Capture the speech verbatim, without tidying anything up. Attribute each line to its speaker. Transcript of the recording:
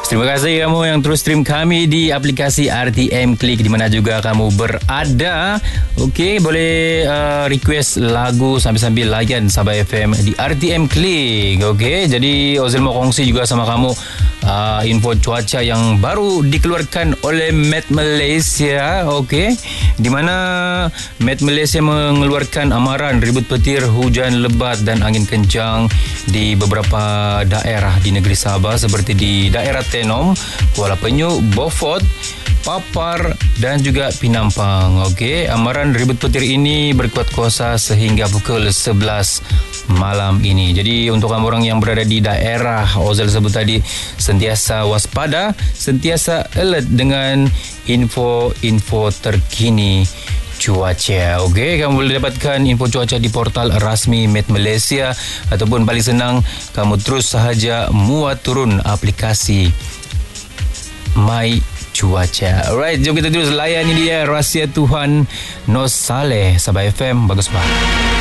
Speaker 1: Terima kasih kamu yang terus stream kami di aplikasi R T M Click di mana juga kamu berada. Okey, boleh uh, request lagu sambil-sambil layan Sabah F M di R T M Click. Okey, jadi Ozil mau kongsi juga sama kamu uh, info cuaca yang baru dikeluarkan oleh Met Malaysia. Okey, di mana Met Malaysia mengeluarkan amaran ribut petir, hujan lebat dan angin kencang di beberapa daerah di negeri Sabah seperti di daerah Tenom, Kuala Penyu, Beaufort, Papar dan juga Pinampang. Okey, amaran ribut petir ini berkuat kuasa sehingga pukul sebelas malam ini. Jadi untuk kamu orang yang berada di daerah Ozil sebut tadi, sentiasa waspada, sentiasa alert dengan info-info terkini cuaca. Okey, kamu boleh dapatkan info cuaca di portal rasmi Met Malaysia ataupun paling senang kamu terus sahaja muat turun aplikasi My Cuaca. Alright, jom kita terus layan ini dia Rahsia Tuhan Nos Saleh Sabah F M. Bagus banget.